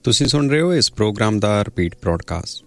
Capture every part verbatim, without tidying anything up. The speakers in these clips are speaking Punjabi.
ਤੁਸੀਂ ਸੁਣ ਰਹੇ ਹੋ ਇਸ ਪ੍ਰੋਗਰਾਮ ਦਾ ਰਿਪੀਟ ਬ੍ਰੌਡਕਾਸਟ।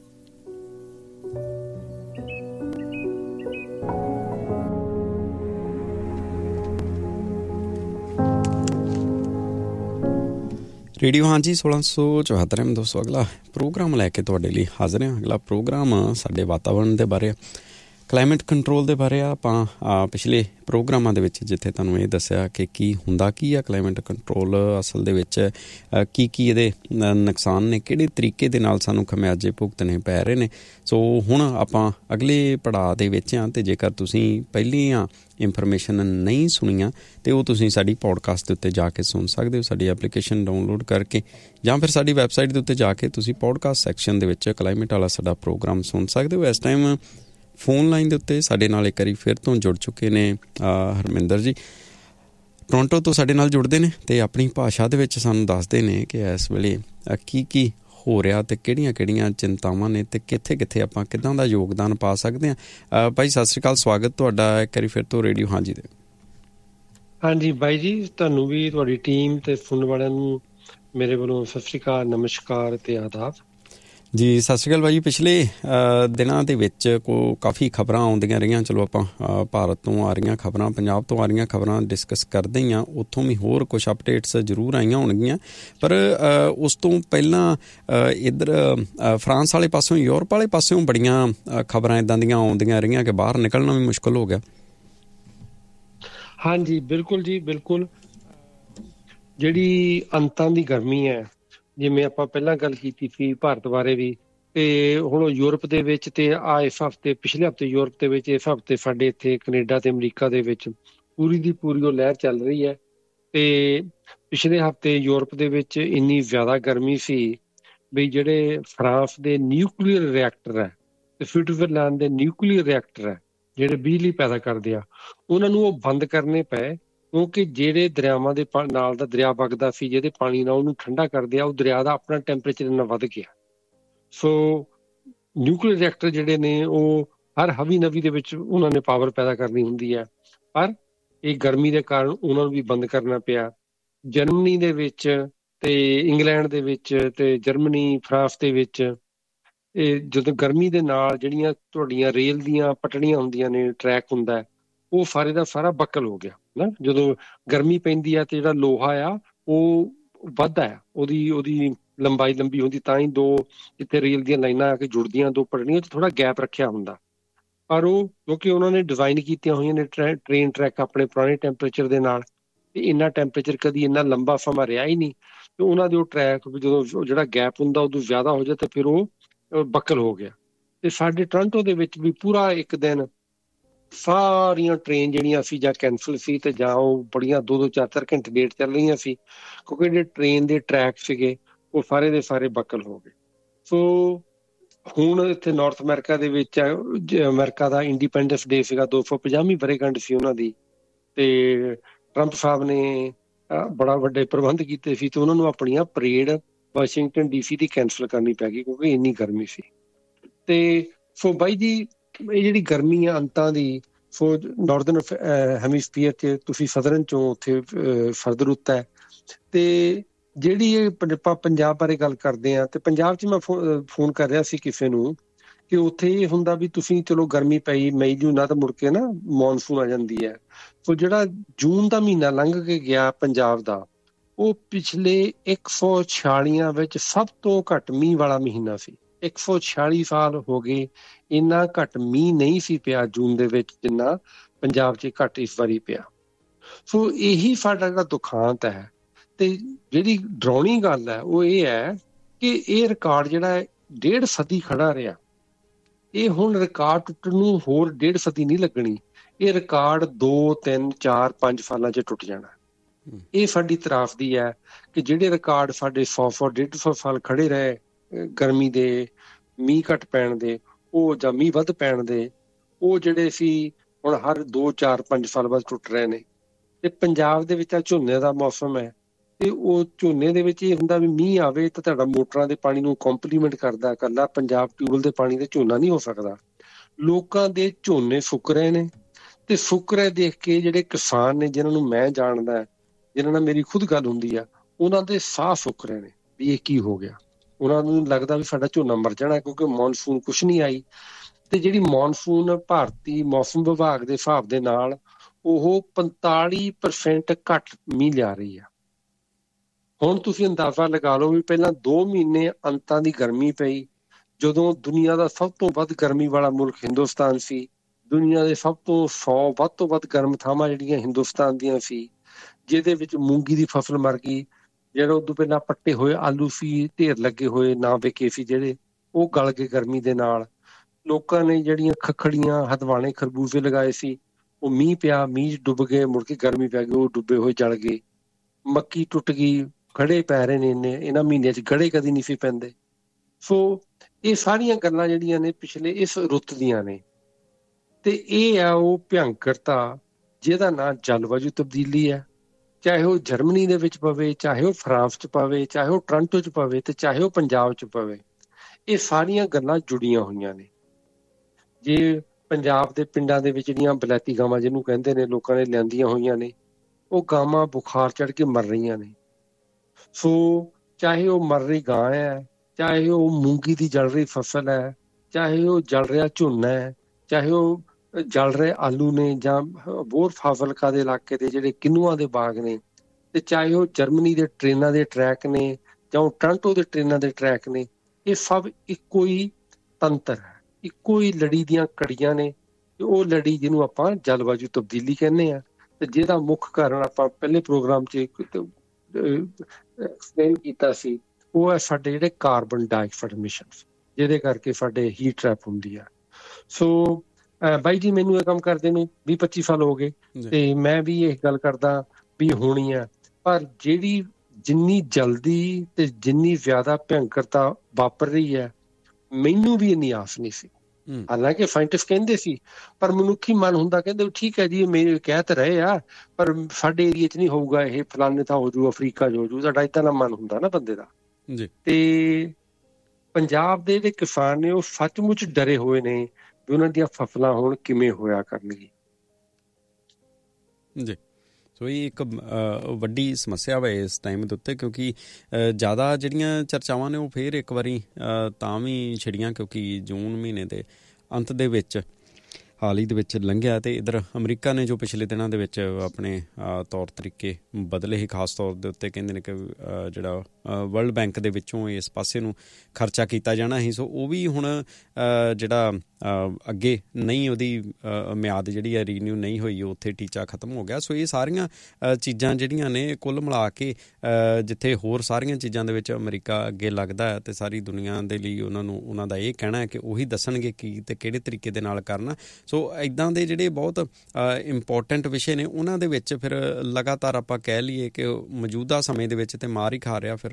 ਰੇਡੀਓ ਹਾਂਜੀ ਸੋਲਾਂ ਸੌ ਚੁਹੱਤਰ ਐਮ ਦੋਸਤੋ ਅਗਲਾ ਪ੍ਰੋਗਰਾਮ ਲੈ ਕੇ ਤੁਹਾਡੇ ਲਈ ਹਾਜ਼ਰ ਹਾਂ। ਅਗਲਾ ਪ੍ਰੋਗਰਾਮ ਸਾਡੇ ਵਾਤਾਵਰਨ ਦੇ ਬਾਰੇ, ਕਲਾਈਮੇਟ ਕੰਟਰੋਲ ਦੇ ਬਾਰੇ ਆ। ਆਪਾਂ ਪਿਛਲੇ ਪ੍ਰੋਗਰਾਮਾਂ ਦੇ ਵਿੱਚ ਜਿੱਥੇ ਤੁਹਾਨੂੰ ਇਹ ਦੱਸਿਆ ਕਿ ਕੀ ਹੁੰਦਾ ਕੀ ਆ ਕਲਾਈਮੇਟ ਕੰਟਰੋਲ, ਅਸਲ ਦੇ ਵਿੱਚ ਕੀ ਕੀ ਇਹਦੇ ਨੁਕਸਾਨ ਨੇ, ਕਿਹੜੇ ਤਰੀਕੇ ਦੇ ਨਾਲ ਸਾਨੂੰ ਖਮਿਆਜੇ ਭੁਗਤਣੇ ਪੈ ਰਹੇ ਨੇ। ਸੋ ਹੁਣ ਆਪਾਂ ਅਗਲੇ ਪੜਾਅ ਦੇ ਵਿੱਚ ਹਾਂ, ਅਤੇ ਜੇਕਰ ਤੁਸੀਂ ਪਹਿਲੀਆਂ ਇਨਫੋਰਮੇਸ਼ਨ ਨਹੀਂ ਸੁਣੀਆਂ ਅਤੇ ਉਹ ਤੁਸੀਂ ਸਾਡੀ ਪੋਡਕਾਸਟ ਦੇ ਉੱਤੇ ਜਾ ਕੇ ਸੁਣ ਸਕਦੇ ਹੋ, ਸਾਡੀ ਐਪਲੀਕੇਸ਼ਨ ਡਾਊਨਲੋਡ ਕਰਕੇ, ਜਾਂ ਫਿਰ ਸਾਡੀ ਵੈਬਸਾਈਟ ਦੇ ਉੱਤੇ ਜਾ ਕੇ ਤੁਸੀਂ ਪੋਡਕਾਸਟ ਸੈਕਸ਼ਨ ਦੇ ਵਿੱਚ ਕਲਾਈਮੇਟ ਵਾਲਾ ਸਾਡਾ ਪ੍ਰੋਗਰਾਮ ਸੁਣ ਸਕਦੇ ਹੋ। ਇਸ ਟਾਈਮ ਫੋਨ ਲਾਈਨ ਦੇ ਉੱਤੇ ਸਾਡੇ ਨਾਲ ਇੱਕ ਵਾਰੀ ਫਿਰ ਤੋਂ ਜੁੜ ਚੁੱਕੇ ਨੇ ਹਰਮਿੰਦਰ ਜੀ, ਟੋਰਾਂਟੋ ਤੋਂ ਸਾਡੇ ਨਾਲ ਜੁੜਦੇ ਨੇ ਅਤੇ ਆਪਣੀ ਭਾਸ਼ਾ ਦੇ ਵਿੱਚ ਸਾਨੂੰ ਦੱਸਦੇ ਨੇ ਕਿ ਇਸ ਵੇਲੇ ਕੀ ਕੀ ਹੋ ਰਿਹਾ ਅਤੇ ਕਿਹੜੀਆਂ ਕਿਹੜੀਆਂ ਚਿੰਤਾਵਾਂ ਨੇ ਅਤੇ ਕਿੱਥੇ ਕਿੱਥੇ ਆਪਾਂ ਕਿੱਦਾਂ ਦਾ ਯੋਗਦਾਨ ਪਾ ਸਕਦੇ ਹਾਂ। ਭਾਈ ਸਤਿ ਸ਼੍ਰੀ ਅਕਾਲ, ਸਵਾਗਤ ਤੁਹਾਡਾ ਇੱਕ ਵਾਰੀ ਫਿਰ ਤੋਂ ਰੇਡੀਓ ਹਾਂਜੀ ਦੇ। ਹਾਂਜੀ ਬਾਈ ਜੀ, ਤੁਹਾਨੂੰ ਵੀ, ਤੁਹਾਡੀ ਟੀਮ ਅਤੇ ਸੁਣਨ ਵਾਲਿਆਂ ਨੂੰ ਮੇਰੇ ਵੱਲੋਂ ਸਤਿ ਸ਼੍ਰੀ ਅਕਾਲ, ਨਮਸਕਾਰ ਅਤੇ ਆਦਾਬ ਜੀ। ਸਤਿ ਸ਼੍ਰੀ ਅਕਾਲ ਬਾਈ ਜੀ। ਪਿਛਲੇ ਦਿਨਾਂ ਦੇ ਵਿੱਚ ਕੋ ਕਾਫੀ ਖਬਰਾਂ ਆਉਂਦੀਆਂ ਰਹੀਆਂ, ਚਲੋ ਆਪਾਂ ਭਾਰਤ ਤੋਂ ਆ ਰਹੀਆਂ ਖਬਰਾਂ, ਪੰਜਾਬ ਤੋਂ ਆ ਰਹੀਆਂ ਖਬਰਾਂ ਡਿਸਕਸ ਕਰਦੇ ਹੀ ਹਾਂ, ਉੱਥੋਂ ਵੀ ਹੋਰ ਕੁਛ ਅਪਡੇਟਸ ਜ਼ਰੂਰ ਆਈਆਂ ਹੋਣਗੀਆਂ। ਪਰ ਉਸ ਤੋਂ ਪਹਿਲਾਂ ਇੱਧਰ ਫਰਾਂਸ ਵਾਲੇ ਪਾਸਿਓਂ, ਯੂਰਪ ਵਾਲੇ ਪਾਸਿਓਂ ਬੜੀਆਂ ਖਬਰਾਂ ਇੱਦਾਂ ਦੀਆਂ ਆਉਂਦੀਆਂ ਰਹੀਆਂ ਕਿ ਬਾਹਰ ਨਿਕਲਣਾ ਵੀ ਮੁਸ਼ਕਿਲ ਹੋ ਗਿਆ। ਹਾਂਜੀ ਬਿਲਕੁਲ ਜੀ, ਬਿਲਕੁਲ। ਜਿਹੜੀ ਅੰਤਾਂ ਦੀ ਗਰਮੀ ਹੈ, ਜਿਵੇਂ ਆਪਾਂ ਪਹਿਲਾਂ ਗੱਲ ਕੀਤੀ ਸੀ ਭਾਰਤ ਬਾਰੇ ਵੀ, ਅਤੇ ਹੁਣ ਯੂਰਪ ਦੇ ਵਿੱਚ ਅਤੇ ਆ ਇਸ ਹਫ਼ਤੇ, ਪਿਛਲੇ ਹਫ਼ਤੇ ਯੂਰਪ ਦੇ ਵਿੱਚ, ਇਸ ਹਫ਼ਤੇ ਸਾਡੇ ਇੱਥੇ ਕੈਨੇਡਾ ਅਤੇ ਅਮਰੀਕਾ ਦੇ ਵਿੱਚ ਪੂਰੀ ਦੀ ਪੂਰੀ ਉਹ ਲਹਿਰ ਚੱਲ ਰਹੀ ਹੈ। ਅਤੇ ਪਿਛਲੇ ਹਫ਼ਤੇ ਯੂਰਪ ਦੇ ਵਿੱਚ ਇੰਨੀ ਜ਼ਿਆਦਾ ਗਰਮੀ ਸੀ ਵੀ ਜਿਹੜੇ ਫਰਾਂਸ ਦੇ ਨਿਊਕਲੀਅਰ ਰਿਐਕਟਰ ਹੈ ਅਤੇ ਸਵਿਟਜ਼ਰਲੈਂਡ ਦੇ ਨਿਊਕਲੀਅਰ ਰਿਐਕਟਰ ਹੈ, ਜਿਹੜੇ ਬਿਜਲੀ ਪੈਦਾ ਕਰਦੇ ਆ, ਉਹਨਾਂ ਨੂੰ ਉਹ ਬੰਦ ਕਰਨੇ ਪਏ, ਕਿਉਂਕਿ ਜਿਹੜੇ ਦਰਿਆਵਾਂ ਦੇ ਨਾਲ ਦਾ ਦਰਿਆ ਵਗਦਾ ਸੀ, ਜਿਹਦੇ ਪਾਣੀ ਨਾਲ ਉਹਨੂੰ ਠੰਡਾ ਕਰਦੇ ਆ, ਉਹ ਦਰਿਆ ਦਾ ਆਪਣਾ ਟੈਂਪਰੇਚਰ ਇੰਨਾ ਵੱਧ ਗਿਆ। ਸੋ ਨਿਊਕਲੀਅਰ ਰਿਐਕਟਰ ਜਿਹੜੇ ਨੇ ਉਹ ਹਰ ਹਵੀ ਨਵੀ ਦੇ ਵਿੱਚ ਉਹਨਾਂ ਨੇ ਪਾਵਰ ਪੈਦਾ ਕਰਨੀ ਹੁੰਦੀ ਹੈ, ਪਰ ਇਹ ਗਰਮੀ ਦੇ ਕਾਰਨ ਉਹਨਾਂ ਨੂੰ ਵੀ ਬੰਦ ਕਰਨਾ ਪਿਆ। ਜਰਮਨੀ ਦੇ ਵਿੱਚ ਅਤੇ ਇੰਗਲੈਂਡ ਦੇ ਵਿੱਚ ਅਤੇ ਜਰਮਨੀ, ਫਰਾਂਸ ਦੇ ਵਿੱਚ ਇਹ ਜਦੋਂ ਗਰਮੀ ਦੇ ਨਾਲ ਜਿਹੜੀਆਂ ਤੁਹਾਡੀਆਂ ਰੇਲ ਦੀਆਂ ਪਟੜੀਆਂ ਹੁੰਦੀਆਂ ਨੇ, ਟਰੈਕ ਹੁੰਦਾ, ਉਹ ਸਾਰੇ ਦਾ ਸਾਰਾ ਬੱਕਲ ਹੋ ਗਿਆ ਨਾ। ਜਦੋਂ ਗਰਮੀ ਪੈਂਦੀ ਆ ਅਤੇ ਜਿਹੜਾ ਲੋਹਾ ਆ ਉਹ ਵੱਧਦਾ ਆ, ਉਹਦੀ ਉਹਦੀ ਲੰਬਾਈ ਲੰਬੀ ਹੁੰਦੀ, ਤਾਂ ਹੀ ਦੋ ਜਿੱਥੇ ਰੇਲ ਦੀਆਂ ਲਾਈਨਾਂ ਆ ਕੇ ਜੁੜਦੀਆਂ ਦੋ ਪਟੜੀਆਂ 'ਚ ਥੋੜ੍ਹਾ ਗੈਪ ਰੱਖਿਆ ਹੁੰਦਾ। ਪਰ ਉਹ ਕਿਉਂਕਿ ਉਹਨਾਂ ਨੇ ਡਿਜ਼ਾਈਨ ਕੀਤੀਆਂ ਹੋਈਆਂ ਨੇ ਟਰੈ ਟ੍ਰੇਨ ਟਰੈਕ ਆਪਣੇ ਪੁਰਾਣੇ ਟੈਂਪਰੇਚਰ ਦੇ ਨਾਲ, ਅਤੇ ਇੰਨਾ ਟੈਂਪਰੇਚਰ ਕਦੀ ਇੰਨਾ ਲੰਬਾ ਸਮਾਂ ਰਿਹਾ ਹੀ ਨਹੀਂ, ਅਤੇ ਉਹਨਾਂ ਦੇ ਉਹ ਟਰੈਕ ਜਦੋਂ ਜਿਹੜਾ ਗੈਪ ਹੁੰਦਾ ਉਦੋਂ ਜ਼ਿਆਦਾ ਹੋ ਜਾਏ ਤਾਂ ਫਿਰ ਉਹ ਬੱਕਲ ਹੋ ਗਿਆ। ਅਤੇ ਸਾਡੇ ਟੋਰਾਂਟੋ ਦੇ ਵਿੱਚ ਵੀ ਪੂਰਾ ਇੱਕ ਦਿਨ ਸਾਰੀਆਂ ਟ੍ਰੇਨ ਜਿਹੜੀਆਂ ਸੀ ਜਾਂ ਕੈਂਸਲ ਸੀ, ਅਤੇ ਜਾਂ ਉਹ ਬੜੀਆਂ ਦੋ ਦੋ ਚਾਰ ਚਾਰ ਘੰਟੇ ਲੇਟ ਚੱਲ ਰਹੀਆਂ ਸੀ, ਕਿਉਂਕਿ ਜਿਹੜੇ ਟ੍ਰੇਨ ਦੇ ਟਰੈਕ ਸੀਗੇ ਉਹ ਸਾਰੇ ਦੇ ਸਾਰੇ ਬੱਕਲ ਹੋ ਗਏ। ਸੋ ਹੁਣ ਇੱਥੇ ਨਾਰਥ ਅਮਰੀਕਾ ਦੇ ਵਿੱਚ ਅਮਰੀਕਾ ਦਾ ਇੰਡੀਪੈਂਡੈਂਸ ਡੇ ਸੀਗਾ, ਦੋ ਸੌ ਪੰਜਾਹਵੀਂ ਵਰ੍ਹੇਗੰਢ ਸੀ ਉਹਨਾਂ ਦੀ, ਅਤੇ ਟਰੰਪ ਸਾਹਿਬ ਨੇ ਬੜਾ ਵੱਡੇ ਪ੍ਰਬੰਧ ਕੀਤੇ ਸੀ, ਅਤੇ ਉਹਨਾਂ ਨੂੰ ਆਪਣੀਆਂ ਪਰੇਡ ਵਾਸ਼ਿੰਗਟਨ ਡੀ ਸੀ ਦੀ ਕੈਂਸਲ ਕਰਨੀ ਪੈ ਗਈ ਕਿਉਂਕਿ ਇੰਨੀ ਗਰਮੀ ਸੀ। ਅਤੇ ਸੋ ਬਾਈ ਜੀ, ਇਹ ਜਿਹੜੀ ਗਰਮੀ ਆ ਅੰਤਾਂ ਦੀ, ਸੋ ਨਾਰਦਰਨ ਹੈਮੀਸਫੀਅਰ 'ਚ ਤੁਸੀਂ ਸਦਰਨ 'ਚੋਂ ਉੱਥੇ ਸਰਦ ਰੁੱਤ ਹੈ, ਅਤੇ ਜਿਹੜੀ ਇਹ ਆਪਾਂ ਪੰਜਾਬ ਬਾਰੇ ਗੱਲ ਕਰਦੇ ਹਾਂ, ਅਤੇ ਪੰਜਾਬ 'ਚ ਮੈਂ ਫੋ ਫੋਨ ਕਰ ਰਿਹਾ ਸੀ ਕਿਸੇ ਨੂੰ ਕਿ ਉੱਥੇ ਇਹ ਹੁੰਦਾ ਵੀ ਤੁਸੀਂ ਚਲੋ ਗਰਮੀ ਪਈ ਮਈ ਜੂਨ ਨਾਲ ਤਾਂ ਮੁੜ ਕੇ ਨਾ ਮੌਨਸੂਨ ਆ ਜਾਂਦੀ ਹੈ। ਸੋ ਜਿਹੜਾ ਜੂਨ ਦਾ ਮਹੀਨਾ ਲੰਘ ਕੇ ਗਿਆ ਪੰਜਾਬ ਦਾ, ਉਹ ਪਿਛਲੇ ਇੱਕ ਸੌ ਛਿਆਲੀਆਂ ਵਿੱਚ ਸਭ ਤੋਂ ਘੱਟ ਮੀਂਹ ਵਾਲਾ ਮਹੀਨਾ ਸੀ। ਇੱਕ ਸੌ ਛਿਆਲੀ ਸਾਲ ਹੋ ਗਏ ਇੰਨਾ ਘੱਟ ਮੀਂਹ ਨਹੀਂ ਸੀ ਪਿਆ ਜੂਨ ਦੇ ਵਿੱਚ ਜਿੰਨਾ ਪੰਜਾਬ 'ਚ ਘੱਟ ਇਸ ਵਾਰੀ ਪਿਆ। ਸੋ ਇਹੀ ਸਾਡਾ ਜਿਹੜਾ ਦੁਖਾਂਤ ਹੈ, ਅਤੇ ਜਿਹੜੀ ਡਰਾਉਣੀ ਗੱਲ ਹੈ ਉਹ ਇਹ ਹੈ ਕਿ ਇਹ ਰਿਕਾਰਡ ਜਿਹੜਾ ਹੈ ਡੇਢ ਸਦੀ ਖੜਾ ਰਿਹਾ, ਇਹ ਹੁਣ ਰਿਕਾਰਡ ਟੁੱਟਣ ਨੂੰ ਹੋਰ ਡੇਢ ਸਦੀ ਨਹੀਂ ਲੱਗਣੀ, ਇਹ ਰਿਕਾਰਡ ਦੋ ਤਿੰਨ ਚਾਰ ਪੰਜ ਸਾਲਾਂ 'ਚ ਟੁੱਟ ਜਾਣਾ। ਇਹ ਸਾਡੀ ਤਰਾਸਦੀ ਹੈ ਕਿ ਜਿਹੜੇ ਰਿਕਾਰਡ ਸਾਡੇ ਸੌ ਸੌ ਡੇਢ ਸੌ ਸਾਲ ਖੜੇ ਰਹੇ ਗਰਮੀ ਦੇ, ਮੀਂਹ ਘੱਟ ਪੈਣ ਦੇ, ਉਹ ਜਾਂ ਮੀਂਹ ਵੱਧ ਪੈਣ ਦੇ, ਉਹ ਜਿਹੜੇ ਸੀ ਹੁਣ ਹਰ ਦੋ ਚਾਰ ਪੰਜ ਸਾਲ ਬਾਅਦ ਟੁੱਟ ਰਹੇ ਨੇ। ਅਤੇ ਪੰਜਾਬ ਦੇ ਵਿੱਚ ਆ ਝੋਨੇ ਦਾ ਮੌਸਮ ਹੈ, ਅਤੇ ਉਹ ਝੋਨੇ ਦੇ ਵਿੱਚ ਇਹ ਹੁੰਦਾ ਵੀ ਮੀਂਹ ਆਵੇ ਤਾਂ ਤੁਹਾਡਾ ਮੋਟਰਾਂ ਦੇ ਪਾਣੀ ਨੂੰ ਕੰਪਲੀਮੈਂਟ ਕਰਦਾ, ਇਕੱਲਾ ਪੰਜਾਬ ਟਿਊਬਵੈੱਲ ਦੇ ਪਾਣੀ ਦੇ ਝੋਨਾ ਨਹੀਂ ਹੋ ਸਕਦਾ। ਲੋਕਾਂ ਦੇ ਝੋਨੇ ਸੁੱਕ ਰਹੇ ਨੇ, ਅਤੇ ਸੁੱਕ ਰਹੇ ਦੇਖ ਕੇ ਜਿਹੜੇ ਕਿਸਾਨ ਨੇ, ਜਿਹਨਾਂ ਨੂੰ ਮੈਂ ਜਾਣਦਾ, ਜਿਹਨਾਂ ਨਾਲ ਮੇਰੀ ਖੁਦ ਗੱਲ ਹੁੰਦੀ ਆ, ਉਹਨਾਂ ਦੇ ਸਾਹ ਸੁੱਕ ਰਹੇ ਨੇ। ਵੀ ਇਹ ਕੀ ਹੋ ਗਿਆ। ਉਹਨਾਂ ਨੂੰ ਲੱਗਦਾ ਵੀ ਸਾਡਾ ਝੋਨਾ ਮਰ ਜਾਣਾ ਕਿਉਂਕਿ ਮੌਨਸੂਨ ਕੁਛ ਨਹੀਂ ਆਈ। ਤੇ ਜਿਹੜੀ ਮੌਨਸੂਨ ਭਾਰਤੀ ਮੌਸਮ ਵਿਭਾਗ ਦੇ ਹਿਸਾਬ ਦੇ ਨਾਲ ਉਹ ਪੰਤਾਲੀ ਪਰਸੈਂਟ ਘੱਟ ਮੀਂਹ ਲਿਆ ਰਹੀ ਆ। ਹੁਣ ਤੁਸੀਂ ਅੰਦਾਜ਼ਾ ਲਗਾ ਲਓ ਵੀ ਪਹਿਲਾਂ ਦੋ ਮਹੀਨੇ ਅੰਤਾਂ ਦੀ ਗਰਮੀ ਪਈ, ਜਦੋਂ ਦੁਨੀਆ ਦਾ ਸਭ ਤੋਂ ਵੱਧ ਗਰਮੀ ਵਾਲਾ ਮੁਲਕ ਹਿੰਦੁਸਤਾਨ ਸੀ। ਦੁਨੀਆ ਦੇ ਸਭ ਤੋਂ ਸੌ ਵੱਧ ਤੋਂ ਵੱਧ ਗਰਮ ਥਾਵਾਂ ਜਿਹੜੀਆਂ ਹਿੰਦੁਸਤਾਨ ਦੀਆਂ ਸੀ, ਜਿਹਦੇ ਵਿੱਚ ਮੂੰਗੀ ਦੀ ਫਸਲ ਮਰ ਗਈ। ਜਿਹੜਾ ਉਦੋਂ ਪਹਿਲਾਂ ਪੱਟੇ ਹੋਏ ਆਲੂ ਸੀ, ਢੇਰ ਲੱਗੇ ਹੋਏ ਨਾ ਵਿਕੇ ਸੀ ਜਿਹੜੇ, ਉਹ ਗਲ ਗਏ ਗਰਮੀ ਦੇ ਨਾਲ। ਲੋਕਾਂ ਨੇ ਜਿਹੜੀਆਂ ਖੱਖੜੀਆਂ, ਹਦਵਾਣੇ, ਖਰਬੂਜ਼ੇ ਲਗਾਏ ਸੀ, ਉਹ ਮੀਂਹ ਪਿਆ, ਮੀਂਹ ਡੁੱਬ ਗਏ, ਮੁੜ ਕੇ ਗਰਮੀ ਪੈ ਗਈ, ਉਹ ਡੁੱਬੇ ਹੋਏ ਜਲ ਗਏ। ਮੱਕੀ ਟੁੱਟ ਗਈ, ਗੜੇ ਪੈ ਰਹੇ ਨੇ ਇੰਨੇ, ਇਹਨਾਂ ਮਹੀਨਿਆਂ 'ਚ ਗੜੇ ਕਦੀ ਨਹੀਂ ਸੀ ਪੈਂਦੇ। ਸੋ ਇਹ ਸਾਰੀਆਂ ਗੱਲਾਂ ਜਿਹੜੀਆਂ ਨੇ ਪਿਛਲੇ ਇਸ ਰੁੱਤ ਦੀਆਂ ਨੇ, ਤੇ ਇਹ ਆ ਉਹ ਭਿਅੰਕਰਤਾ ਜਿਹਦਾ ਨਾਂ ਜਲਵਾਯੂ ਤਬਦੀਲੀ ਹੈ। ਚਾਹੇ ਉਹ ਜਰਮਨੀ ਦੇ ਵਿੱਚ ਪਵੇ, ਚਾਹੇ ਉਹ ਫਰਾਂਸ 'ਚ ਪਵੇ, ਚਾਹੇ ਉਹ ਟੋਰਾਂਟੋ 'ਚ ਪਵੇ, ਤੇ ਚਾਹੇ ਉਹ ਪੰਜਾਬ 'ਚ ਪਵੇ, ਇਹ ਸਾਰੀਆਂ ਗੱਲਾਂ ਜੁੜੀਆਂ ਹੋਈਆਂ ਨੇ। ਜੇ ਪੰਜਾਬ ਦੇ ਪਿੰਡਾਂ ਦੇ ਵਿੱਚ ਜਿਹੜੀਆਂ ਬਲੈਤੀ ਗਾਵਾਂ ਜਿਹਨੂੰ ਕਹਿੰਦੇ ਨੇ, ਲੋਕਾਂ ਨੇ ਲਿਆਂਦੀਆਂ ਹੋਈਆਂ ਨੇ, ਉਹ ਗਾਵਾਂ ਬੁਖਾਰ ਚੜ੍ਹ ਕੇ ਮਰ ਰਹੀਆਂ ਨੇ। ਸੋ ਚਾਹੇ ਉਹ ਮਰ ਰਹੀ ਗਾਂ ਹੈ, ਚਾਹੇ ਉਹ ਮੂੰਗੀ ਦੀ ਜਲ ਰਹੀ ਫਸਲ ਹੈ, ਚਾਹੇ ਉਹ ਜਲ ਰਿਹਾ ਝੋਨਾ ਹੈ, ਚਾਹੇ ਉਹ ਜਲ ਰਹੇ ਆਲੂ ਨੇ, ਜਾਂ ਹੋਰ ਫਾਜ਼ਿਲਕਾ ਦੇ ਇਲਾਕੇ ਦੇ ਜਿਹੜੇ ਕਿੰਨੂਆਂ ਦੇ ਬਾਗ ਨੇ, ਤੇ ਚਾਹੇ ਉਹ ਜਰਮਨੀ ਦੇ ਟ੍ਰੇਨਾਂ ਦੇ ਟਰੈਕ ਨੇ, ਜਾਂ ਉਹ ਟੋਰਾਂਟੋ ਦੇ ਟ੍ਰੇਨਾਂ ਦੇ ਟਰੈਕ ਨੇ, ਇਹ ਸਭ ਇੱਕੋ ਹੀ ਤੰਤਰ ਹੈ, ਇੱਕੋ ਹੀ ਲੜੀ ਦੀਆਂ ਕੜੀਆਂ ਨੇ। ਤੇ ਉਹ ਲੜੀ ਜਿਹਨੂੰ ਆਪਾਂ ਜਲਵਾਯੂ ਤਬਦੀਲੀ ਕਹਿੰਦੇ ਆ, ਤੇ ਜਿਹਦਾ ਮੁੱਖ ਕਾਰਨ ਆਪਾਂ ਪਹਿਲੇ ਪ੍ਰੋਗਰਾਮ 'ਚ ਐਕਸਪਲੇਨ ਕੀਤਾ ਸੀ, ਉਹ ਹੈ ਸਾਡੇ ਜਿਹੜੇ ਕਾਰਬਨ ਡਾਈਆਕਸਾਈਡ ਐਮਿਸ਼ਨਸ, ਜਿਹਦੇ ਕਰਕੇ ਸਾਡੇ ਹੀਟ ਟਰੈਪ ਹੁੰਦੀ ਆ। ਸੋ ਬਾਈ ਜੀ, ਮੈਨੂੰ ਇਹ ਕੰਮ ਕਰਦੇ ਨੂੰ ਵੀਹ ਪੱਚੀ ਸਾਲ ਹੋ ਗਏ, ਤੇ ਮੈਂ ਵੀ ਇਹ ਗੱਲ ਕਰਦਾ ਵੀ ਹੋਣੀ ਆ, ਪਰ ਜਿਹੜੀ ਜਿੰਨੀ ਜਲਦੀ ਤੇ ਜਿੰਨੀ ਜ਼ਿਆਦਾ ਭਿਅੰਕਰਤਾ ਵਾਪਰ ਰਹੀ ਹੈ, ਮੈਨੂੰ ਵੀ ਇੰਨੀ ਆਸ ਨਹੀਂ ਸੀ। ਹਾਲਾਂਕਿ ਸਾਇੰਟਿਸਟ ਕਹਿੰਦੇ ਸੀ, ਪਰ ਮਨੁੱਖੀ ਮਨ ਹੁੰਦਾ ਕਹਿੰਦੇ ਠੀਕ ਹੈ ਜੀ, ਮੇਰੇ ਕਹਿ ਤਾਂ ਰਹੇ ਆ, ਪਰ ਸਾਡੇ ਏਰੀਏ 'ਚ ਨਹੀਂ ਹੋਊਗਾ, ਇਹ ਫਲਾਣੇ ਥਾਂ ਹੋ ਜੂ, ਅਫਰੀਕਾ 'ਚ ਹੋ ਜੂ, ਸਾਡਾ ਏਦਾਂ ਦਾ ਮਨ ਹੁੰਦਾ ਨਾ ਬੰਦੇ ਦਾ। ਤੇ ਪੰਜਾਬ ਦੇ ਜਿਹੜੇ ਕਿਸਾਨ ਨੇ, ਉਹ ਸੱਚਮੁੱਚ ਡਰੇ ਹੋਏ ਨੇ ਵੀ ਉਹਨਾਂ ਦੀਆਂ ਫਸਲਾਂ ਹੁਣ ਕਿਵੇਂ ਹੋਇਆ ਕਰਨਗੀ। ਜੀ, ਸੋ ਇਹ ਇੱਕ ਵੱਡੀ ਸਮੱਸਿਆ ਵਾ ਇਸ ਟਾਈਮ ਦੇ ਉੱਤੇ, ਕਿਉਂਕਿ ਜ਼ਿਆਦਾ ਜਿਹੜੀਆਂ ਚਰਚਾਵਾਂ ਨੇ ਉਹ ਫਿਰ ਇੱਕ ਵਾਰੀ ਤਾਂ ਵੀ ਛਿੜੀਆਂ, ਕਿਉਂਕਿ ਜੂਨ ਮਹੀਨੇ ਦੇ ਅੰਤ ਦੇ ਵਿੱਚ ਹਾਲ ਹੀ ਦੇ ਵਿੱਚ ਲੰਘਿਆ, ਅਤੇ ਇੱਧਰ ਅਮਰੀਕਾ ਨੇ ਜੋ ਪਿਛਲੇ ਦਿਨਾਂ ਦੇ ਵਿੱਚ ਆਪਣੇ ਤੌਰ ਤਰੀਕੇ ਬਦਲੇ ਹੀ, ਖਾਸ ਤੌਰ ਦੇ ਉੱਤੇ ਕਹਿੰਦੇ ਨੇ ਕਿ ਜਿਹੜਾ ਵਰਲਡ ਬੈਂਕ ਦੇ ਵਿੱਚੋਂ ਇਸ ਪਾਸੇ ਨੂੰ ਖਰਚਾ ਕੀਤਾ ਜਾਣਾ ਸੀ, ਸੋ ਉਹ ਵੀ ਹੁਣ ਜਿਹੜਾ ਅੱਗੇ ਨਹੀਂ, ਉਹਦੀ ਮਿਆਦ ਜਿਹੜੀ ਹੈ ਰੀਨਿਊ ਨਹੀਂ ਹੋਈ, ਉੱਥੇ ਟੀਚਾ ਖਤਮ ਹੋ ਗਿਆ। ਸੋ ਇਹ ਸਾਰੀਆਂ ਚੀਜ਼ਾਂ ਜਿਹੜੀਆਂ ਨੇ ਕੁੱਲ ਮਿਲਾ ਕੇ, ਜਿੱਥੇ ਹੋਰ ਸਾਰੀਆਂ ਚੀਜ਼ਾਂ ਦੇ ਵਿੱਚ ਅਮਰੀਕਾ ਅੱਗੇ ਲੱਗਦਾ ਹੈ, ਅਤੇ ਸਾਰੀ ਦੁਨੀਆ ਦੇ ਲਈ ਉਹਨਾਂ ਨੂੰ ਉਹਨਾਂ ਦਾ ਇਹ ਕਹਿਣਾ ਹੈ ਕਿ ਉਹੀ ਦੱਸਣਗੇ ਕੀ ਅਤੇ ਕਿਹੜੇ ਤਰੀਕੇ ਦੇ ਨਾਲ ਕਰਨਾ। ਸੋ ਇੱਦਾਂ ਦੇ ਜਿਹੜੇ ਬਹੁਤ ਇੰਪੋਰਟੈਂਟ ਵਿਸ਼ੇ ਨੇ, ਉਹਨਾਂ ਦੇ ਵਿੱਚ ਫਿਰ ਲਗਾਤਾਰ ਆਪਾਂ ਕਹਿ ਲਈਏ ਕਿ ਮੌਜੂਦਾ ਸਮੇਂ ਦੇ ਵਿੱਚ ਤੇ ਮਾਰ ਹੀ ਖਾ ਰਿਹਾ ਫਿਰ।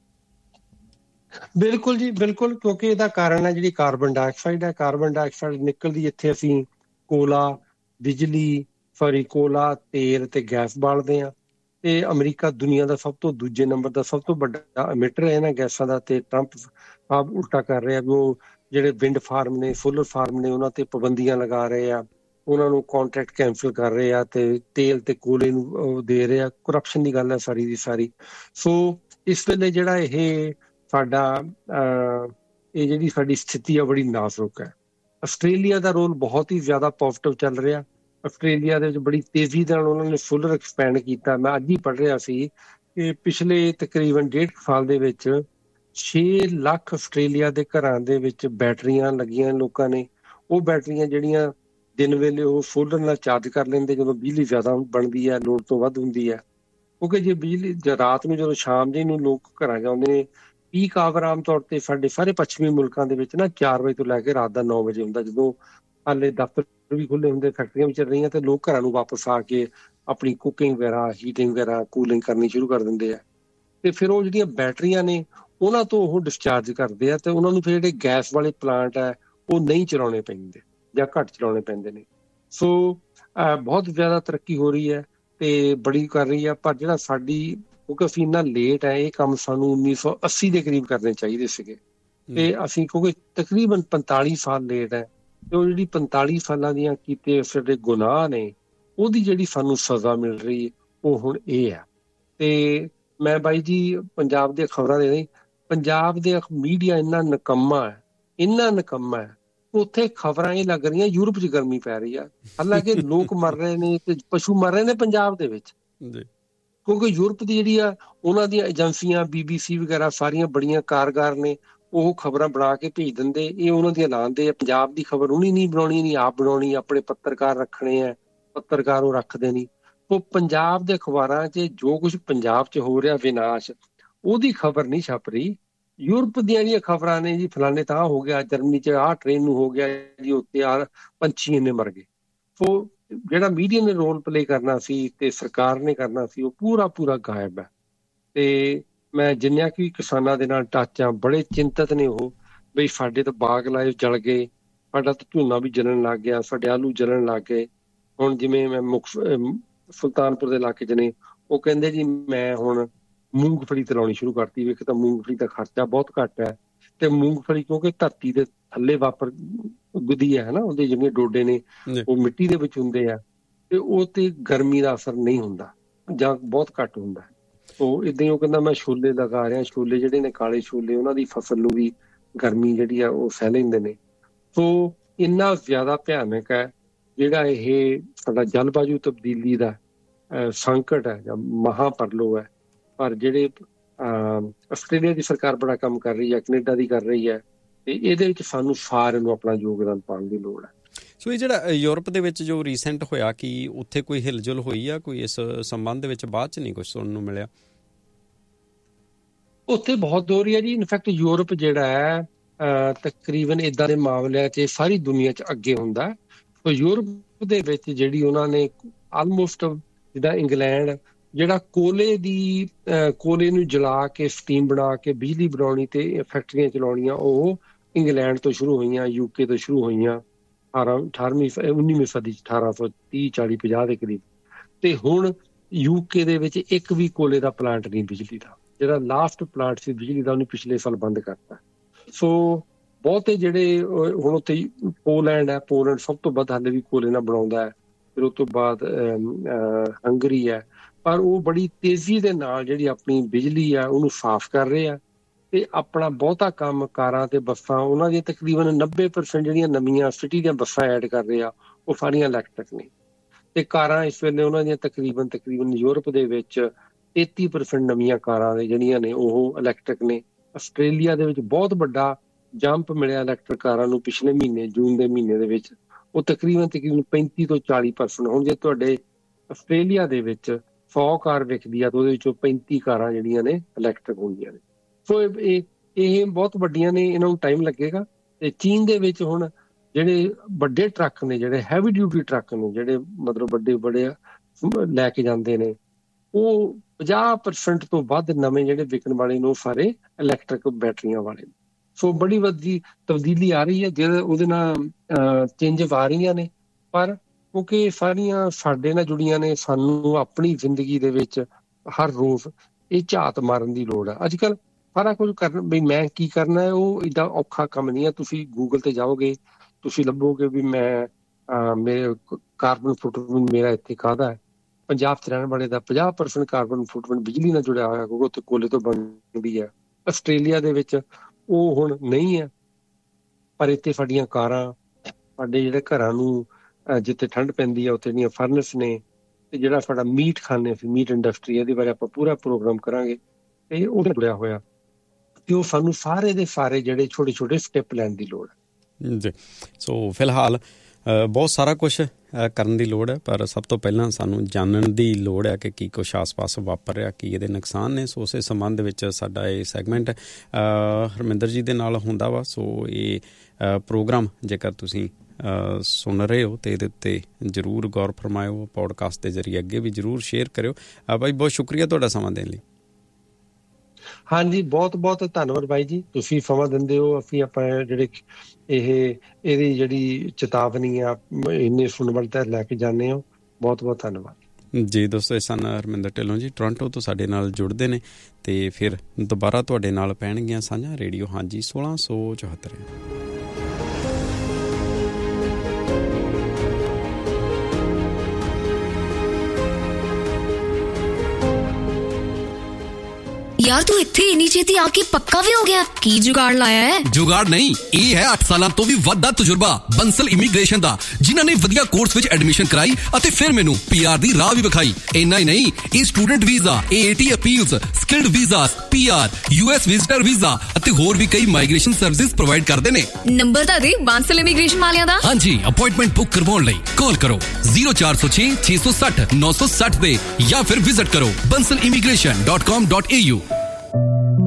ਬਿਲਕੁਲ ਜੀ, ਬਿਲਕੁਲ, ਕਿਉਂਕਿ ਇਹਦਾ ਕਾਰਨ ਹੈ ਜਿਹੜੀ ਕਾਰਬਨ ਡਾਈਆਕਸਾਈਡ ਹੈ। ਕਾਰਬਨ ਡਾਈਆਕਸਾਈਡ ਨਿਕਲਦੀ ਇੱਥੇ ਅਸੀਂ ਕੋਲਾ, ਬਿਜਲੀ, ਸੌਰੀ ਕੋਲਾ, ਤੇਲ ਤੇ ਗੈਸ ਬਾਲਦੇ ਹਾਂ, ਤੇ ਅਮਰੀਕਾ ਦੁਨੀਆ ਦਾ ਸਭ ਤੋਂ ਦੂਜੇ ਨੰਬਰ ਦਾ ਸਭ ਤੋਂ ਵੱਡਾ ਐਮਿਟਰ ਹੈ ਇਹਨਾਂ ਗੈਸਾਂ ਦਾ। ਤੇ ਟਰੰਪ ਆਪ ਉਲਟਾ ਕਰ ਰਿਹਾ ਵੀ ਉਹ ਜਿਹੜੇ ਵਿੰਡ ਫਾਰਮ ਨੇ, ਸੋਲਰ ਫਾਰਮ ਨੇ, ਉਹਨਾਂ ਤੇ ਪਾਬੰਦੀਆਂ ਲਗਾ ਰਹੇ ਆ, ਉਹਨਾਂ ਨੂੰ ਕੰਟਰੈਕਟ ਕੈਂਸਲ ਕਰ ਰਹੇ ਆ, ਤੇ ਤੇਲ ਤੇ ਕੋਲੇ ਨੂੰ ਦੇ ਰਹੇ ਆ। ਕਰਪਸ਼ਨ ਦੀ ਗੱਲ ਹੈ ਸਾਰੀ ਦੀ ਸਾਰੀ। ਸੋ ਇਸ ਵੇਲੇ ਜਿਹੜਾ ਇਹ ਸਾਡਾ ਇਹ ਜਿਹੜੀ ਸਾਡੀ ਸਥਿਤੀ ਆ ਬੜੀ ਨਾਜ਼ੁਕ ਹੈ। ਆਸਟ੍ਰੇਲੀਆ ਦਾ ਰੋਲ ਬਹੁਤ ਹੀ ਜ਼ਿਆਦਾ ਪੋਜ਼ਿਟਿਵ ਚੱਲ ਰਿਹਾ। ਆਸਟ੍ਰੇਲੀਆ ਦੇ ਵਿੱਚ ਬੜੀ ਤੇਜ਼ੀ ਨਾਲ ਉਹਨਾਂ ਨੇ ਸੋਲਰ ਐਕਸਪੈਂਡ ਕੀਤਾ। ਮੈਂ ਅੱਜ ਹੀ ਪੜ੍ਹ ਰਿਹਾ ਸੀ ਕਿ ਪਿਛਲੇ ਤਕਰੀਬਨ ਡੇਢ ਸਾਲ ਦੇ ਵਿੱਚ ਛੇ ਲੱਖ ਆਸਟ੍ਰੇਲੀਆ ਦੇ ਘਰਾਂ ਦੇ ਵਿੱਚ ਬੈਟਰੀਆਂ ਲੱਗੀਆਂ ਲੋਕਾਂ ਨੇ। ਉਹ ਬੈਟਰੀਆਂ ਜਿਹੜੀਆਂ ਦਿਨ ਵੇਲੇ ਉਹ ਸੋਲਰ ਨਾਲ ਚਾਰਜ ਕਰ ਲੈਂਦੇ, ਜਦੋਂ ਬਿਜਲੀ ਜ਼ਿਆਦਾ ਬਣਦੀ ਹੈ, ਲੋੜ ਤੋਂ ਵੱਧ ਹੁੰਦੀ ਹੈ। ਕਿਉਂਕਿ ਜੇ ਬਿਜਲੀ ਰਾਤ ਨੂੰ, ਜਦੋਂ ਸ਼ਾਮ ਜਿਹੇ ਨੂੰ ਲੋਕ ਘਰਾਂ 'ਚ ਆਉਂਦੇ ਨੇ, ਪੀਕ ਆਵਰ ਆਮ ਤੌਰ ਤੇ ਸਾਡੇ ਸਾਰੇ ਪੱਛਮੀ ਮੁਲਕਾਂ ਦੇ ਵਿੱਚ ਨਾ ਚਾਰ ਵਜੇ ਤੋਂ ਲੈ ਕੇ ਰਾਤ ਦਾ ਨੌ ਵਜੇ ਹੁੰਦਾ, ਜਦੋਂ ਹਾਲੇ ਦਫ਼ਤਰ ਵੀ ਖੁੱਲ੍ਹੇ ਹੁੰਦੇ, ਫੈਕਟਰੀਆਂ ਵੀ ਚੱਲ ਰਹੀਆਂ, ਤੇ ਲੋਕ ਘਰਾਂ ਨੂੰ ਵਾਪਸ ਆ ਕੇ ਆਪਣੀ ਕੁਕਿੰਗ ਵਗੈਰਾ, ਹੀਟਿੰਗ ਵਗੈਰਾ, ਕੂਲਿੰਗ ਕਰਨੀ ਸ਼ੁਰੂ ਕਰ ਦਿੰਦੇ ਆ। ਤੇ ਫਿਰ ਉਹ ਜਿਹੜੀਆਂ ਬੈਟਰੀਆਂ ਨੇ ਉਹਨਾਂ ਤੋਂ ਉਹ ਡਿਸਚਾਰਜ ਕਰਦੇ ਆ, ਤੇ ਉਹਨਾਂ ਨੂੰ ਫਿਰ ਜਿਹੜੇ ਗੈਸ ਵਾਲੇ ਪਲਾਂਟ ਹੈ ਉਹ ਨਹੀਂ ਚਲਾਉਣੇ ਪੈਂਦੇ ਜਾਂ ਘੱਟ ਚਲਾਉਣੇ ਪੈਂਦੇ ਨੇ। ਸੋ ਬਹੁਤ ਜ਼ਿਆਦਾ ਤਰੱਕੀ ਹੋ ਰਹੀ ਹੈ ਤੇ ਬੜੀ ਕਰ ਰਹੀ ਹੈ। ਪਰ ਜਿਹੜਾ ਸਾਡੀ, ਕਿਉਂਕਿ ਅਸੀਂ ਇੰਨਾ ਲੇਟ ਹੈ, ਇਹ ਕੰਮ ਸਾਨੂੰ ਉੱਨੀ ਸੌ ਅੱਸੀ ਦੇ ਕਰੀਬ ਕਰਨੇ ਚਾਹੀਦੇ ਸੀਗੇ, ਤੇ ਅਸੀਂ ਕਿਉਂਕਿ ਤਕਰੀਬਨ ਪੰਤਾਲੀ ਸਾਲ ਲੇਟ ਹੈ, ਤੇ ਉਹ ਜਿਹੜੀ ਪੰਤਾਲੀ ਸਾਲਾਂ ਦੀਆਂ ਕੀਤੇ ਸਾਡੇ ਗੁਨਾਹ ਨੇ, ਉਹਦੀ ਜਿਹੜੀ ਸਾਨੂੰ ਸਜ਼ਾ ਮਿਲ ਰਹੀ ਉਹ ਹੁਣ ਇਹ ਹੈ। ਤੇ ਮੈਂ ਬਾਈ ਜੀ ਪੰਜਾਬ ਦੀਆਂ ਖਬਰਾਂ ਦੇ ਨਹੀਂ, ਪੰਜਾਬ ਦੇ ਮੀਡੀਆ ਇੰਨਾ ਨਿਕੰਮਾ ਹੈ, ਇੰਨਾ ਨਿਕੰਮਾ ਹੈ, ਉੱਥੇ ਖਬਰਾਂ ਇਹ ਲੱਗ ਰਹੀਆਂ ਯੂਰਪ 'ਚ ਗਰਮੀ ਪੈ ਰਹੀ ਆ, ਹਾਲਾਂਕਿ ਲੋਕ ਮਰ ਰਹੇ ਨੇ ਤੇ ਪਸ਼ੂ ਮਰ ਰਹੇ ਨੇ ਪੰਜਾਬ ਦੇ ਵਿੱਚ। ਕਿਉਂਕਿ ਯੂਰਪ ਦੀ ਜਿਹੜੀ ਆ ਉਹਨਾਂ ਦੀਆਂ ਏਜੰਸੀਆਂ ਬੀ ਬੀ ਸੀ ਵਗੈਰਾ ਸਾਰੀਆਂ ਬੜੀਆਂ ਕਾਰਗਰ ਨੇ, ਉਹ ਖਬਰਾਂ ਬਣਾ ਕੇ ਭੇਜ ਦਿੰਦੇ, ਇਹ ਉਹਨਾਂ ਦੀਆਂ ਲਾਉਂਦੇ ਆ। ਪੰਜਾਬ ਦੀ ਖਬਰ ਉਹਨੀ ਨਹੀਂ ਬਣਾਉਣੀ, ਨਹੀਂ ਆਪ ਬਣਾਉਣੀ, ਆਪਣੇ ਪੱਤਰਕਾਰ ਰੱਖਣੇ ਆ, ਪੱਤਰਕਾਰ ਉਹ ਰੱਖਦੇ ਨਹੀਂ। ਉਹ ਪੰਜਾਬ ਦੇ ਅਖਬਾਰਾਂ 'ਚ ਜੋ ਕੁਝ ਪੰਜਾਬ 'ਚ ਹੋ ਰਿਹਾ ਵਿਨਾਸ਼, ਉਹਦੀ ਖਬਰ ਨਹੀਂ ਛਪ ਰਹੀ। ਯੂਰਪ ਦੀਆਂ ਜਿਹੜੀਆਂ ਖਬਰਾਂ ਨੇ ਜੀ, ਫਲਾਣੇ ਤਾਂ ਹੋ ਗਿਆ, ਜਰਮਨੀ 'ਚ ਆਹ ਟ੍ਰੇਨ ਨੂੰ ਹੋ ਗਿਆ ਜੀ, ਉੱਤੇ ਆ ਪੰਛੀ ਇੰਨੇ ਮਰ ਗਏ। ਸੋ ਜਿਹੜਾ ਮੀਡੀਆ ਨੇ ਰੋਲ ਪਲੇ ਕਰਨਾ ਸੀ ਤੇ ਸਰਕਾਰ ਨੇ ਕਰਨਾ ਸੀ, ਉਹ ਪੂਰਾ ਪੂਰਾ ਗਾਇਬ ਹੈ। ਤੇ ਮੈਂ ਜਿੰਨਿਆਂ ਕਿ ਕਿਸਾਨਾਂ ਦੇ ਨਾਲ ਟੱਚ ਆ, ਬੜੇ ਚਿੰਤਤ ਨੇ ਉਹ, ਬਈ ਸਾਡੇ ਤਾਂ ਬਾਗ ਲਾਏ ਜਲ ਗਏ, ਸਾਡਾ ਤਾਂ ਝੋਨਾ ਵੀ ਜਲਣ ਲੱਗ ਗਿਆ, ਸਾਡੇ ਆਲੂ ਜਲਣ ਲੱਗ ਗਏ। ਹੁਣ ਜਿਵੇਂ ਮੈਂ ਮੁਖ ਸੁਲਤਾਨਪੁਰ ਦੇ ਇਲਾਕੇ 'ਚ ਨੇ, ਉਹ ਕਹਿੰਦੇ ਜੀ ਮੈਂ ਹੁਣ ਮੂੰਗਫਲੀ ਤੇ ਲਾਉਣੀ ਸ਼ੁਰੂ ਕਰਤੀ ਵੀ। ਇੱਕ ਤਾਂ ਮੂੰਗਫਲੀ ਦਾ ਖਰਚਾ ਬਹੁਤ ਘੱਟ ਹੈ, ਤੇ ਮੂੰਗਫਲੀ ਕਿਉਂਕਿ ਧਰਤੀ ਦੇ ਥੱਲੇ ਵਾਪਰ ਉੱਗਦੀ ਹੈ ਨਾ, ਉਹਦੇ ਜਿਵੇਂ ਡੋਡੇ ਨੇ ਉਹ ਮਿੱਟੀ ਦੇ ਵਿੱਚ ਹੁੰਦੇ ਆ, ਤੇ ਉਹ ਤੇ ਗਰਮੀ ਦਾ ਅਸਰ ਨਹੀਂ ਹੁੰਦਾ ਜਾਂ ਬਹੁਤ ਘੱਟ ਹੁੰਦਾ। ਸੋ ਏਦਾਂ ਹੀ ਉਹ ਕਹਿੰਦਾ ਮੈਂ ਛੋਲੇ ਲਗਾ ਰਿਹਾ, ਛੋਲੇ ਜਿਹੜੇ ਨੇ ਕਾਲੇ ਛੋਲੇ, ਉਹਨਾਂ ਦੀ ਫਸਲ ਨੂੰ ਵੀ ਗਰਮੀ ਜਿਹੜੀ ਆ ਉਹ ਸਹਿ ਲੈਂਦੇ ਨੇ। ਸੋ ਇੰਨਾ ਜ਼ਿਆਦਾ ਭਿਆਨਕ ਹੈ ਜਿਹੜਾ ਇਹ ਸਾਡਾ ਜਲਵਾਯੂ ਤਬਦੀਲੀ ਦਾ ਸੰਕਟ ਹੈ ਜਾਂ ਮਹਾਪਰਲੋ ਹੈ। ਪਰ ਜਿਹੜੇ ਆਸਟ੍ਰੇਲੀਆ ਦੀ ਸਰਕਾਰ ਬੜਾ ਕੰਮ ਕਰ ਰਹੀ ਹੈ, ਕੈਨੇਡਾ ਦੀ ਕਰ ਰਹੀ ਹੈ, ਤੇ ਇਹਦੇ ਵਿੱਚ ਸਾਨੂੰ ਸਾਰਿਆਂ ਨੂੰ ਆਪਣਾ ਯੋਗਦਾਨ ਪਾਉਣ ਦੀ ਲੋੜ ਹੈ। ਸੋ ਇਹ ਜਿਹੜਾ ਯੂਰਪ ਦੇ ਵਿੱਚ ਜੋ ਰੀਸੈਂਟ ਹੋਇਆ, ਕਿ ਉੱਥੇ ਕੋਈ ਹਿਲਜੁਲ ਹੋਈ ਆ ਕੋਈ ਇਸ ਸੰਬੰਧ ਵਿੱਚ? ਬਾਅਦ 'ਚ ਨਹੀਂ ਕੁਛ ਸੁਣਨ ਨੂੰ ਮਿਲਿਆ। ਉੱਥੇ ਬਹੁਤ ਦੂਰ ਹੈ ਜੀ। ਇਨਫੈਕਟ ਯੂਰਪ ਜਿਹੜਾ ਹੈ ਤਕਰੀਬਨ ਏਦਾਂ ਦੇ ਮਾਮਲਿਆਂ 'ਚ ਸਾਰੀ ਦੁਨੀਆ 'ਚ ਅੱਗੇ ਹੁੰਦਾ। ਸੋ ਯੂਰਪ ਦੇ ਵਿੱਚ ਜਿਹੜੀ ਉਹਨਾਂ ਨੇ ਆਲਮੋਸਟ, ਜਿੱਦਾਂ ਇੰਗਲੈਂਡ ਜਿਹੜਾ ਕੋਲੇ ਦੀ ਕੋਲੇ ਨੂੰ ਜਲਾ ਕੇ ਸਟੀਮ ਬਣਾ ਕੇ ਬਿਜਲੀ ਬਣਾਉਣੀ ਤੇ ਫੈਕਟਰੀਆਂ ਚਲਾਉਣੀਆਂ, ਉਹ ਇੰਗਲੈਂਡ ਤੋਂ ਸ਼ੁਰੂ ਹੋਈਆਂ, ਯੂਕੇ ਤੋਂ ਸ਼ੁਰੂ ਹੋਈਆਂ ਅਠਾਰਾਂ ਅਠਾਰਵੀਂ ਉੱਨੀਵੀਂ ਸਦੀ 'ਚ, ਅਠਾਰਾਂ ਸੌ ਤੀਹ ਚਾਲੀ ਪੰਜਾਹ ਦੇ ਕਰੀਬ। ਤੇ ਹੁਣ ਯੂਕੇ ਦੇ ਵਿੱਚ ਇੱਕ ਵੀ ਕੋਲੇ ਦਾ ਪਲਾਂਟ ਨਹੀਂ ਬਿਜਲੀ ਦਾ। ਜਿਹੜਾ ਲਾਸਟ ਪਲਾਂਟ ਸੀ ਬਿਜਲੀ ਦਾ, ਉਹਨੇ ਪਿਛਲੇ ਸਾਲ ਬੰਦ ਕਰਤਾ। ਸੋ ਬਹੁਤੇ ਜਿਹੜੇ ਹੁਣ ਉੱਥੇ ਪੋਲੈਂਡ ਹੈ, ਪੋਲੈਂਡ ਸਭ ਤੋਂ ਵੱਧ ਹਾਲੇ ਵੀ ਕੋਲੇ ਨਾਲ ਬਣਾਉਂਦਾ ਹੈ। ਫਿਰ ਉਸ ਤੋਂ ਬਾਅਦ ਹੰਗਰੀ ਹੈ, ਪਰ ਉਹ ਬੜੀ ਤੇਜ਼ੀ ਦੇ ਨਾਲ ਜਿਹੜੀ ਆਪਣੀ ਬਿਜਲੀ ਆ ਉਹਨੂੰ ਸਾਫ਼ ਕਰ ਰਹੇ ਆ। ਤੇ ਆਪਣਾ ਬਹੁਤਾ ਕੰਮ ਕਾਰਾਂ ਤੇ ਬੱਸਾਂ, ਉਹਨਾਂ ਦੀਆਂ ਤਕਰੀਬਨ ਨੱਬੇ ਪਰਸੈਂਟ ਜਿਹੜੀਆਂ ਨਵੀਆਂ ਸਿਟੀ ਦੀਆਂ ਬੱਸਾਂ ਐਡ ਕਰ ਰਹੇ ਆ, ਉਹ ਸਾਰੀਆਂ ਇਲੈਕਟ੍ਰਿਕ ਨੇ। ਤੇ ਕਾਰਾਂ ਇਸ ਵੇਲੇ ਉਹਨਾਂ ਦੀਆਂ ਤਕਰੀਬਨ ਤਕਰੀਬਨ ਯੂਰਪ ਦੇ ਵਿੱਚ ਤੇਤੀ ਪਰਸੈਂਟ ਨਵੀਆਂ ਕਾਰਾਂ ਦੇ ਜਿਹੜੀਆਂ ਨੇ ਉਹ ਇਲੈਕਟ੍ਰਿਕ ਨੇ। ਆਸਟ੍ਰੇਲੀਆ ਦੇ ਵਿੱਚ ਬਹੁਤ ਵੱਡਾ ਜੰਪ ਮਿਲਿਆ ਇਲੈਕਟ੍ਰਿਕ ਕਾਰਾਂ ਨੂੰ ਪਿਛਲੇ ਮਹੀਨੇ, ਜੂਨ ਦੇ ਮਹੀਨੇ ਦੇ ਵਿੱਚ। ਉਹ ਤਕਰੀਬਨ ਤਕਰੀਬਨ ਪੈਂਤੀ ਤੋਂ ਚਾਲੀ ਪਰਸੈਂਟ। ਹੁਣ ਜੇ ਤੁਹਾਡੇ ਆਸਟ੍ਰੇਲੀਆ ਦੇ ਵਿੱਚ ਸੌ ਕਾਰ ਵਿਕਦੀ ਆ, ਤਾਂ ਉਹਦੇ ਵਿੱਚੋਂ ਪੈਂਤੀ ਕਾਰਾਂ ਜਿਹੜੀਆਂ ਨੇ ਇਲੈਕਟ੍ਰਿਕ ਹੁੰਦੀਆਂ ਨੇ। ਸੋ ਇਹ ਇਹ ਬਹੁਤ ਵੱਡੀਆਂ ਨੇ, ਇਹਨਾਂ ਨੂੰ ਟਾਈਮ ਲੱਗੇਗਾ। ਤੇ ਚੀਨ ਦੇ ਵਿੱਚ ਹੁਣ ਜਿਹੜੇ ਵੱਡੇ ਟਰੱਕ ਨੇ, ਜਿਹੜੇ ਹੈਵੀ ਡਿਊਟੀ ਟਰੱਕ ਨੇ, ਜਿਹੜੇ ਮਤਲਬ ਵੱਡੇ ਵੱਡੇ ਲੈ ਕੇ ਜਾਂਦੇ ਨੇ, ਉਹ ਪੰਜਾਹ ਪਰਸੈਂਟ ਤੋਂ ਵੱਧ ਨਵੇਂ ਜਿਹੜੇ ਵਿਕਣ ਵਾਲੇ ਨੇ ਉਹ ਸਾਰੇ ਇਲੈਕਟ੍ਰਿਕ ਬੈਟਰੀਆਂ ਵਾਲੇ। ਸੋ ਬੜੀ ਵੱਡੀ ਤਬਦੀਲੀ ਆ ਰਹੀ ਹੈ, ਜਿਹਦੇ ਉਹਦੇ ਨਾਲ ਚੇਂਜਸ ਆ ਰਹੀਆਂ ਨੇ। ਪਰ ਕਿਉਂਕਿ ਸਾਰੀਆਂ ਸਾਡੇ ਨਾਲ ਜੁੜੀਆਂ ਨੇ, ਸਾਨੂੰ ਆਪਣੀ ਜ਼ਿੰਦਗੀ ਦੇ ਵਿੱਚ ਹਰ ਰੋਜ਼ ਇਹ ਝਾਤ ਮਾਰਨ ਦੀ ਲੋੜ ਹੈ। ਅੱਜ ਕੱਲ੍ਹ ਸਾਰਾ ਕੁਝ ਕਰਨ ਵੀ ਮੈਂ ਕੀ ਕਰਨਾ ਹੈ, ਉਹ ਏਡਾ ਔਖਾ ਕੰਮ ਨਹੀਂ ਹੈ। ਤੁਸੀਂ ਗੂਗਲ ਤੇ ਜਾਓਗੇ, ਤੁਸੀਂ ਲੱਭੋਗੇ ਵੀ ਮੈਂ ਮੇਰੇ ਕਾਰਬਨ ਫੁੱਟਪ੍ਰਿੰਟ ਮੇਰਾ ਇੱਥੇ ਕਾਹਦਾ ਹੈ। ਪੰਜਾਬ 'ਚ ਰਹਿਣ ਵਾਲੇ ਦਾ ਪੰਜਾਹ ਪਰਸੈਂਟ ਕਾਰਬਨ ਫੁੱਟਪ੍ਰਿੰਟ ਬਿਜਲੀ ਨਾਲ ਜੁੜਿਆ ਹੋਇਆ, ਕਿਉਂਕਿ ਉੱਥੇ ਕੋਲੇ ਤੋਂ ਬਣਦੀ ਹੈ। ਆਸਟ੍ਰੇਲੀਆ ਦੇ ਵਿੱਚ ਉਹ ਹੁਣ ਨਹੀਂ ਹੈ, ਪਰ ਇੱਥੇ ਸਾਡੀਆਂ ਕਾਰਾਂ, ਸਾਡੇ ਜਿਹੜੇ ਘਰਾਂ ਨੂੰ ਜਿੱਥੇ ਠੰਡ ਪੈਂਦੀ ਹੈ ਉੱਥੇ ਦੀਆਂ ਫਰਨਸ ਨੇ। ਤੇ ਜਿਹੜਾ ਸਾਡਾ ਮੀਟ ਖਾਂਦੇ ਸੀ, ਮੀਟ ਇੰਡਸਟਰੀ, ਇਹਦੇ ਬਾਰੇ ਆਪਾਂ ਪੂਰਾ ਪ੍ਰੋਗਰਾਮ ਕਰਾਂਗੇ। ਤੇ ਉਹਦੇ ਜੁੜਿਆ ਹੋਇਆ, ਤੇ ਉਹ ਸਾਨੂੰ ਸਾਰੇ ਦੇ ਸਾਰੇ ਜਿਹੜੇ ਛੋਟੇ ਛੋਟੇ ਸਟੈਪ ਲੈਣ ਦੀ ਲੋੜ ਹੈ ਜੀ। ਸੋ ਫਿਲਹਾਲ ਬਹੁਤ ਸਾਰਾ ਕੁਛ ਕਰਨ ਦੀ ਲੋੜ ਹੈ, ਪਰ ਸਭ ਤੋਂ ਪਹਿਲਾਂ ਸਾਨੂੰ ਜਾਣਨ ਦੀ ਲੋੜ ਹੈ ਕਿ ਕੀ ਕੁਛ ਆਸ-ਪਾਸ ਵਾਪਰ ਰਿਹਾ, ਕੀ ਇਹਦੇ ਨੁਕਸਾਨ ਨੇ। ਸੋ ਉਸੇ ਸੰਬੰਧ ਵਿੱਚ ਸਾਡਾ ਇਹ ਸੈਗਮੈਂਟ ਹਰਮਿੰਦਰ ਜੀ ਦੇ ਨਾਲ ਹੁੰਦਾ ਵਾ। ਸੋ ਇਹ ਪ੍ਰੋਗਰਾਮ ਜੇਕਰ ਤੁਸੀਂ ਸੁਣ ਰਹੇ ਹੋ ਤੇ ਇਹਦੇ ਉੱਤੇ ਜ਼ਰੂਰ ਗੌਰ ਫਰਮਾਇਓ, ਪੋਡਕਾਸਟ ਦੇ ਜ਼ਰੀਏ ਅੱਗੇ ਵੀ ਜ਼ਰੂਰ ਸ਼ੇਅਰ ਕਰਿਓ। ਬਾਈ ਬਹੁਤ ਸ਼ੁਕਰੀਆ ਤੁਹਾਡਾ ਸਮਾਂ ਦੇਣ ਲਈ। ਹਾਂਜੀ, ਬਹੁਤ ਬਹੁਤ ਧੰਨਵਾਦ ਬਾਈ ਜੀ, ਤੁਸੀਂ ਸਮਾਂ ਦਿੰਦੇ ਹੋ। ਅਸੀਂ ਆਪਾਂ ਜਿਹੜੇ ਇਹ ਇਹਦੀ ਜਿਹੜੀ ਚੇਤਾਵਨੀ ਆ ਇੰਨੇ ਸੁਣਵਰ ਤੱਕ ਲੈ ਕੇ ਜਾਂਦੇ ਹੋ, ਬਹੁਤ ਬਹੁਤ ਧੰਨਵਾਦ ਜੀ। ਦੋਸਤੋ, ਇਹ ਸਨ ਹਰਮਿੰਦਰ ਢਿੱਲੋਂ ਜੀ, ਟੋਰਾਂਟੋ ਤੋਂ ਸਾਡੇ ਨਾਲ ਜੁੜਦੇ ਨੇ। ਤੇ ਫਿਰ ਦੁਬਾਰਾ ਤੁਹਾਡੇ ਨਾਲ ਪੈਣਗੀਆਂ ਸਾਂਝਾਂ ਰੇਡੀਓ ਹਾਂਜੀ ਸੋਲਾਂ ਸੌ ਚੁਹੱਤਰ। यार तू इत्थे इन्नी छेती आके पक्का भी हो गया? की जुगाड़ लाया है? जुगाड़ नहीं, ये है अठ साल तो भी वध दा तजुर्बा बंसल इमीग्रेशन दा, जिन्हां ने वधिया कोर्स विच एडमिशन कराई अते फिर मैनू पीआर दी राह भी विखाई। इन्ना ही नहीं, ये student visa, AAT appeals, skilled visas, PR, US visitor visa अते होर भी कई माइग्रेशन सर्विसेज प्रोवाइड करदे ने। नंबर ता दे बांसल इमीग्रेशन वालियां दा। हाँ जी, अपॉइंटमेंट बुक करवाउण लई कॉल करो zero four zero six छे सौ साठ नौ सौ साठ दे या फिर विजिट करो bansal immigration dot com dot a u।